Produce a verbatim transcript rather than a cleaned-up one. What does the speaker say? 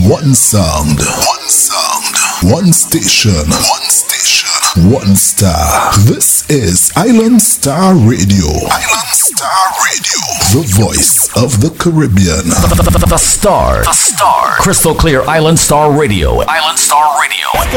One sound. One sound. One station. One station. One star. This is Island Star Radio. Island Star Radio. The voice of the Caribbean. The, the, the, the Star. The Star. Crystal clear Island Star Radio. Island Star Radio.